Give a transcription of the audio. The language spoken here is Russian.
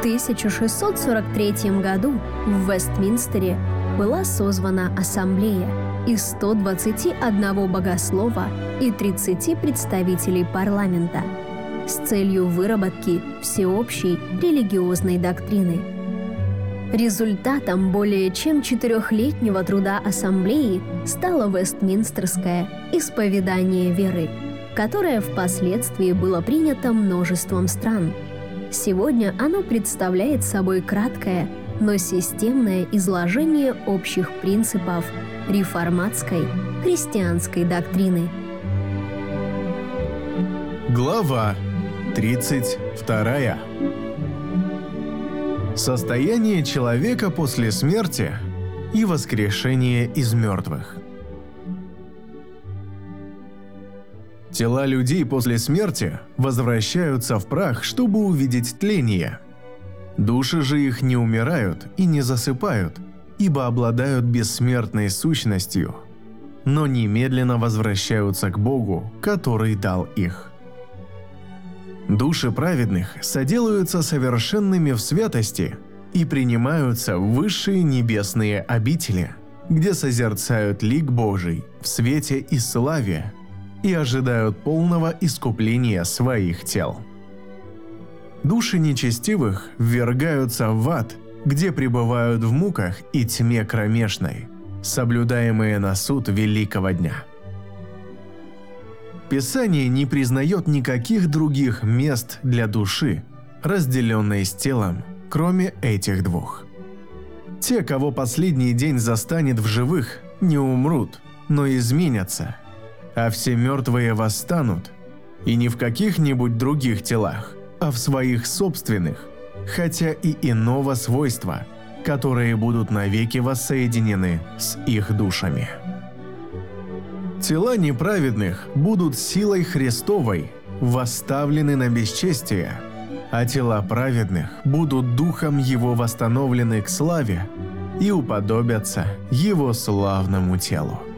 1643 году в Вестминстере была созвана ассамблея из 121 богослова и 30 представителей парламента с целью выработки всеобщей религиозной доктрины. Результатом более чем 4-летнего труда ассамблеи стало Вестминстерское исповедание веры, которое впоследствии было принято множеством стран. Сегодня оно представляет собой краткое, но системное изложение общих принципов реформатской христианской доктрины. Глава 32. Состояние человека после смерти и воскрешение из мертвых. Тела людей после смерти возвращаются в прах, чтобы увидеть тление. Души же их не умирают и не засыпают, ибо обладают бессмертной сущностью, но немедленно возвращаются к Богу, который дал их. Души праведных соделаются совершенными в святости и принимаются в высшие небесные обители, где созерцают лик Божий в свете и славе и ожидают полного искупления своих тел. Души нечестивых ввергаются в ад, где пребывают в муках и тьме кромешной, соблюдаемые на суд великого дня. Писание не признает никаких других мест для души, разделенной с телом, кроме этих двух. Те, кого последний день застанет в живых, не умрут, но изменятся, а все мертвые восстанут, и не в каких-нибудь других телах, а в своих собственных, хотя и иного свойства, которые будут навеки воссоединены с их душами. Тела неправедных будут силой Христовой восставлены на бесчестие, а тела праведных будут духом Его восстановлены к славе и уподобятся Его славному телу.